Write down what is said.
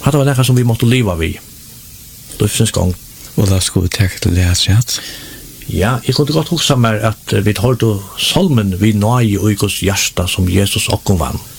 hade var det som vi måste leva vid. Livsens gång. Og da skulle vi tenke til det sett. Ja, jeg kunne godt huske meg at vi hørte salmen vi nøye og i Guds hjärsta som Jesus okkom vann.